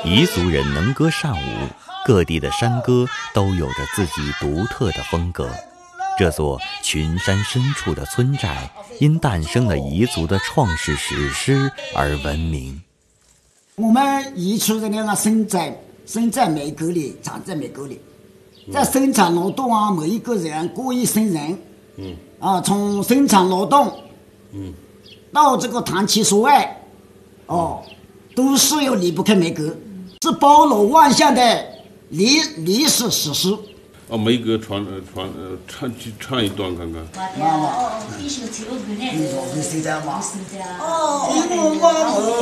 彝族人能歌善舞，各地的山歌都有着自己独特的风格。这座群山深处的村寨，因诞生了彝族的创世史诗而闻名。 我们彝族人呢，生在美国里，长在美国里，在生产劳动啊，每一个人过一生人，从生产劳动，到这个谈情说爱，都是要离不开美国，是包罗万象的历史史诗。 梅歌唱一段看看。 哦，